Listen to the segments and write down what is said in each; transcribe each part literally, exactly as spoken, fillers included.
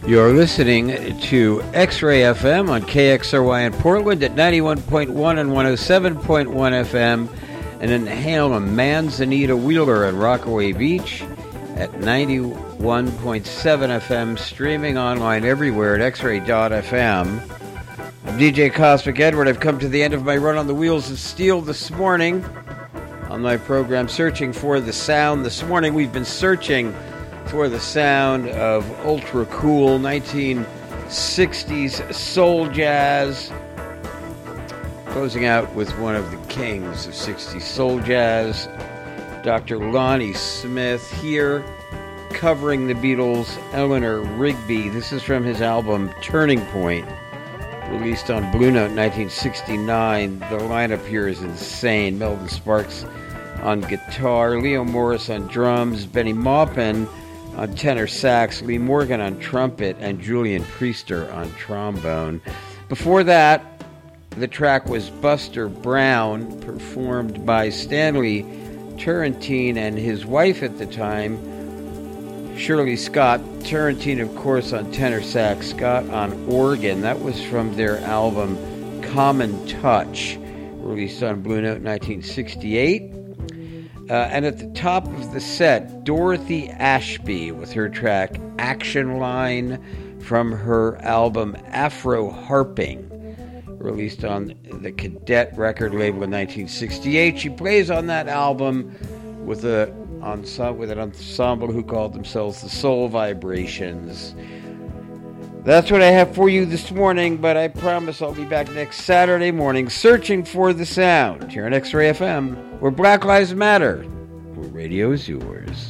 You're listening to X-Ray F M on K X R Y in Portland at ninety-one point one and one oh seven point one F M, and in Halem, Manzanita, Wheeler, and Rockaway Beach at ninety-one point seven F M, streaming online everywhere at x ray dot f m. I'm D J Cosmic Edward. I've come to the end of my run on the wheels of steel this morning on my program, Searching for the Sound. This morning we've been searching for the sound of ultra cool nineteen sixties soul jazz. Closing out with one of the kings of sixties soul jazz, Doctor Lonnie Smith, here covering the Beatles' Eleanor Rigby. This is from his album Turning Point, released on Blue Note in nineteen sixty-nine. The lineup here is insane. Melvin Sparks on guitar, Leo Morris on drums, Benny Maupin on tenor sax, Lee Morgan on trumpet, and Julian Priester on trombone. Before that, the track was Buster Brown, performed by Stanley Turrentine and his wife at the time, Shirley Scott. Turrentine, of course, on tenor sax, Scott on organ. That was from their album Common Touch, released on Blue Note in nineteen sixty-eight. Uh, and at the top of the set, Dorothy Ashby with her track Action Line from her album Afro Harping, released on the Cadet record label in nineteen sixty-eight. She plays on that album with a ensemble, with an ensemble who called themselves the Soul Vibrations. That's what I have for you this morning, but I promise I'll be back next Saturday morning searching for the sound here on X-Ray F M, where Black Lives Matter, where radio is yours.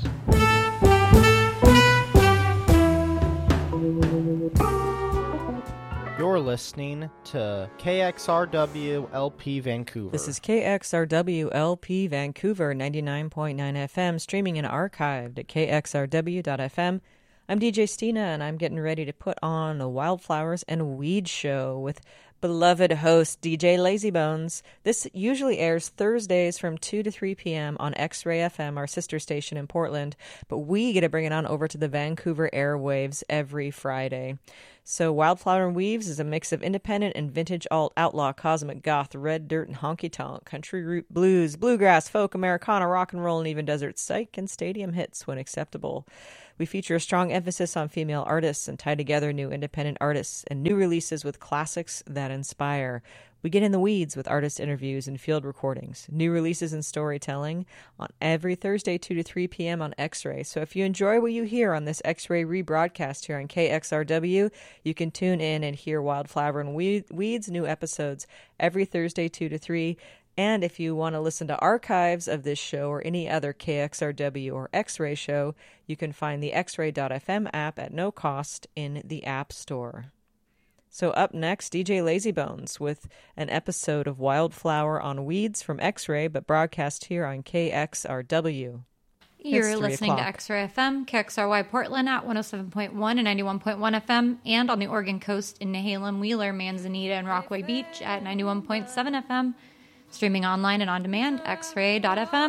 You're listening to K X R W L P Vancouver. This is K X R W L P Vancouver, ninety-nine point nine F M, streaming and archived at k x r w dot f m. I'm D J Stina, and I'm getting ready to put on a Wildflowers and Weeds show with beloved host D J Lazybones. This usually airs Thursdays from two to three p.m. on X-Ray F M, our sister station in Portland, but we get to bring it on over to the Vancouver airwaves every Friday. So Wildflower and Weaves is a mix of independent and vintage alt, outlaw, cosmic, goth, red dirt, and honky-tonk, country root blues, bluegrass, folk, Americana, rock and roll, and even desert psych and stadium hits when acceptable. We feature a strong emphasis on female artists and tie together new independent artists and new releases with classics that inspire. We get in the weeds with artist interviews and field recordings, new releases and storytelling on every Thursday, two to three p.m. on X-Ray. So if you enjoy what you hear on this X-Ray rebroadcast here on K X R W, you can tune in and hear Wildflower and Weeds new episodes every Thursday, two to three. And if you want to listen to archives of this show or any other K X R W or X-Ray show, you can find the x ray dot f m app at no cost in the App Store. So up next, D J Lazybones with an episode of Wildflower on Weeds from X-Ray, but broadcast here on K X R W. You're listening o'clock. to X-Ray F M, K X R Y Portland at one oh seven point one and ninety-one point one F M, and on the Oregon coast in Nehalem, Wheeler, Manzanita, and Rockaway Beach at ninety-one point seven F M. Streaming online and on demand, x ray dot f m.